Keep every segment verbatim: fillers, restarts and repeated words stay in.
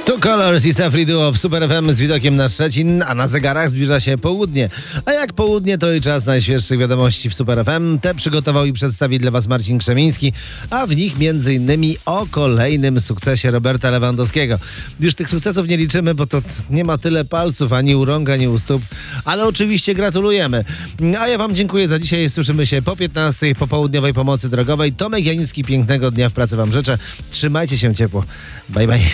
Two Colors i Safri Duo w Super F M z widokiem na Szczecin, a na zegarach zbliża się południe. A jak południe, to i czas najświeższych wiadomości w Super F M. Te przygotował i przedstawi dla Was Marcin Krzemiński, a w nich między innymi o kolejnym sukcesie Roberta Lewandowskiego. Już tych sukcesów nie liczymy, bo to nie ma tyle palców ani u rąk, ani u stóp, ale oczywiście gratulujemy. A ja Wam dziękuję za dzisiaj. Słyszymy się po piętnastej, po południowej pomocy drogowej. Tomek Janicki, pięknego dnia w pracy Wam życzę. Trzymajcie się ciepło. Bye, bye.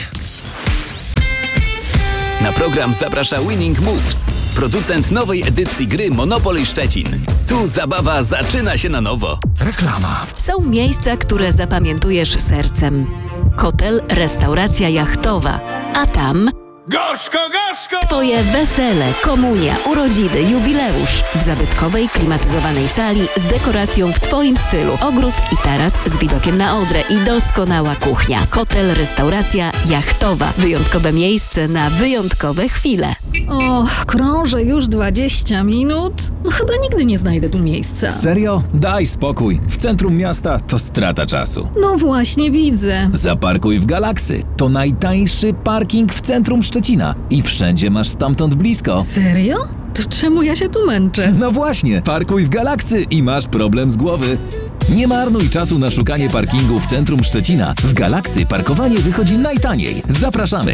Na program zaprasza Winning Moves, producent nowej edycji gry Monopoly Szczecin. Tu zabawa zaczyna się na nowo. Reklama. Są miejsca, które zapamiętujesz sercem. Hotel, restauracja jachtowa, a tam... Gorzko, gorzko! Twoje wesele, komunia, urodziny, jubileusz. W zabytkowej, klimatyzowanej sali z dekoracją w Twoim stylu. Ogród i taras z widokiem na Odrę i doskonała kuchnia. Hotel, restauracja jachtowa. Wyjątkowe miejsce na wyjątkowe chwile. O, krążę już dwadzieścia minut. No chyba nigdy nie znajdę tu miejsca. Serio? Daj spokój. W centrum miasta to strata czasu. No właśnie widzę. Zaparkuj w Galaxy. To najtańszy parking w centrum Szczecina. I wszędzie masz stamtąd blisko. Serio? To czemu ja się tu męczę? No właśnie, parkuj w Galaxy i masz problem z głowy. Nie marnuj czasu na szukanie parkingu w centrum Szczecina. W Galaxy parkowanie wychodzi najtaniej. Zapraszamy.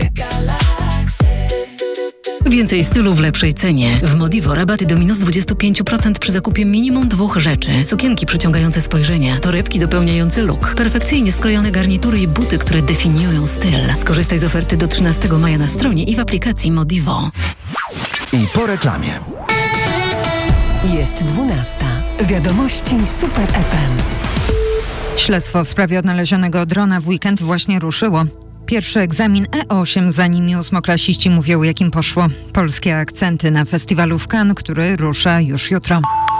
Więcej stylu w lepszej cenie. W Modivo rabaty do minus dwadzieścia pięć procent przy zakupie minimum dwóch rzeczy. Sukienki przyciągające spojrzenia, torebki dopełniające look, perfekcyjnie skrojone garnitury i buty, które definiują styl. Skorzystaj z oferty do trzynastego maja na stronie i w aplikacji Modivo. I po reklamie. Jest dwunasta. Wiadomości Super F M. Śledztwo w sprawie odnalezionego drona w weekend właśnie ruszyło. Pierwszy egzamin E osiem, za nimi ósmoklasiści mówią, jakim poszło. Polskie akcenty na festiwalu w Cannes, który rusza już jutro.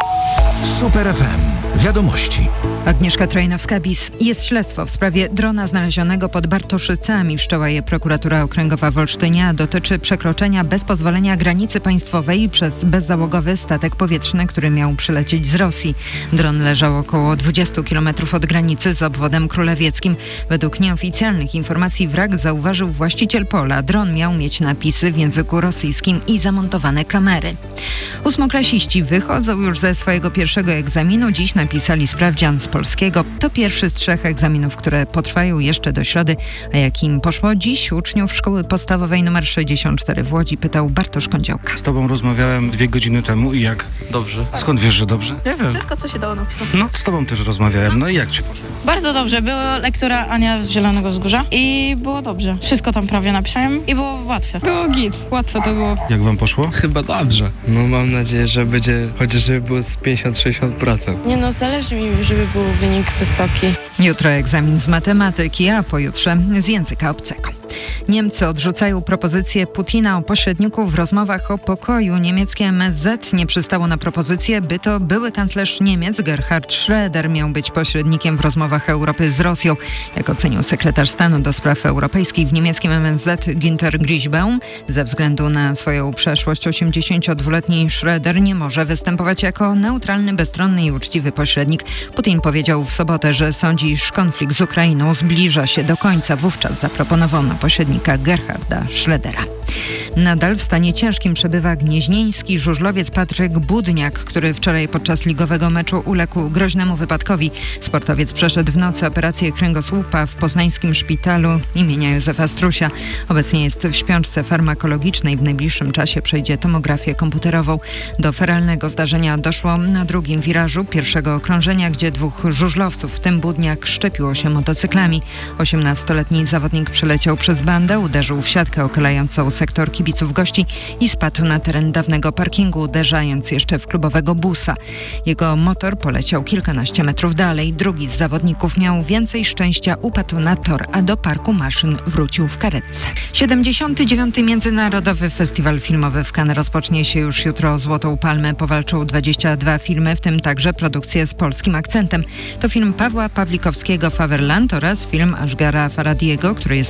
Super F M. Wiadomości. Agnieszka Trojnowska-Bis. Jest śledztwo w sprawie drona znalezionego pod Bartoszycami. Wszczęła je prokuratura okręgowa w Olsztynie, a dotyczy przekroczenia bez pozwolenia granicy państwowej przez bezzałogowy statek powietrzny, który miał przylecieć z Rosji. Dron leżał około dwadzieścia kilometrów od granicy z obwodem królewieckim. Według nieoficjalnych informacji wrak zauważył właściciel pola. Dron miał mieć napisy w języku rosyjskim i zamontowane kamery. Ósmoklasiści wychodzą już ze swojego pierwszego egzaminu. Dziś napisali sprawdzian z polskiego. To pierwszy z trzech egzaminów, które potrwają jeszcze do środy. A jak im poszło dziś, uczniów szkoły podstawowej nr sześćdziesiąt cztery w Łodzi pytał Bartosz Kądziałka. Z tobą rozmawiałem dwie godziny temu i jak? Dobrze. Skąd wiesz, że dobrze? Nie wiem. Wszystko, co się dało napisać. No, z tobą też rozmawiałem. No i jak ci poszło? Bardzo dobrze. Była lektura Ania z Zielonego Wzgórza i było dobrze. Wszystko tam prawie napisałem i było łatwe. Było git. Łatwe to było. Jak wam poszło? Chyba dobrze. No mam nadzieję, że będzie chociaż żeby było z pięćdziesiąt do sześćdziesięciu procent. Nie no, zależy mi, żeby był wynik wysoki. Jutro egzamin z matematyki, a pojutrze z języka obcego. Niemcy odrzucają propozycję Putina o pośredniku w rozmowach o pokoju. Niemieckie M S Z nie przystało na propozycję, by to były kanclerz Niemiec Gerhard Schröder miał być pośrednikiem w rozmowach Europy z Rosją. Jak ocenił sekretarz stanu do spraw europejskich w niemieckim M S Z Günther Griechbaum, ze względu na swoją przeszłość osiemdziesięciodwuletni Schröder nie może występować jako neutralny, bezstronny i uczciwy pośrednik. Putin powiedział w sobotę, że sądzi, iż konflikt z Ukrainą zbliża się do końca. Wówczas zaproponował na pośrednika Gerharda Schrödera. Nadal w stanie ciężkim przebywa gnieźnieński żużlowiec Patryk Budniak, który wczoraj podczas ligowego meczu uległ groźnemu wypadkowi. Sportowiec przeszedł w nocy operację kręgosłupa w poznańskim szpitalu imienia Józefa Strusia. Obecnie jest w śpiączce farmakologicznej. W najbliższym czasie przejdzie tomografię komputerową. Do feralnego zdarzenia doszło na drugim wirażu pierwszego okrążenia, gdzie dwóch żużlowców, w tym Budniak, szczepiło się motocyklami. osiemnastoletni zawodnik przeleciał przez bandę, uderzył w siatkę okalającą sektor kibiców gości i spadł na teren dawnego parkingu, uderzając jeszcze w klubowego busa. Jego motor poleciał kilkanaście metrów dalej. Drugi z zawodników miał więcej szczęścia, upadł na tor, a do parku maszyn wrócił w karetce. siedemdziesiąty dziewiąty Międzynarodowy Festiwal Filmowy w Cannes rozpocznie się już jutro. O Złotą Palmę powalczą dwadzieścia dwa filmy, w tym także produkcje z polskim akcentem. To film Pawła Pawlikowskiego Faverland oraz film Ashgara Farhadiego, który jest reinterpretacją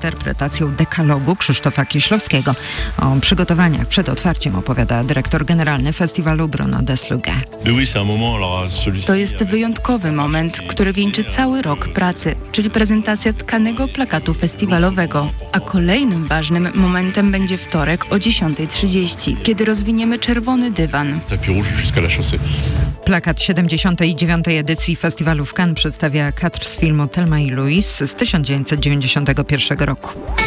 interpretacją dekalogu Krzysztofa Kieślowskiego. O przygotowaniach przed otwarciem opowiada dyrektor generalny festiwalu Bruno Desluge. To jest wyjątkowy moment, który wieńczy cały rok pracy, czyli prezentacja tkanego plakatu festiwalowego. A kolejnym ważnym momentem będzie wtorek o dziesiąta trzydzieści, kiedy rozwiniemy czerwony dywan. Plakat siedemdziesiątej dziewiątej edycji festiwalu w Cannes przedstawia kadr z filmu Thelma i Louise z tysiąc dziewięćset dziewięćdziesiątego pierwszego roku.